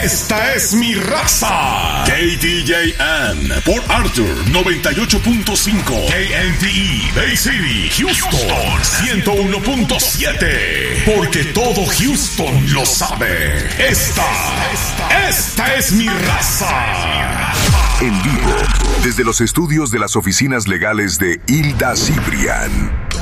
Esta es mi raza. KDJM, Port Arthur 98.5. KNTE, Bay City, Houston 101.7. Porque todo Houston lo sabe. Esta es mi raza. En vivo, desde los estudios de las oficinas legales de Hilda Cibrián.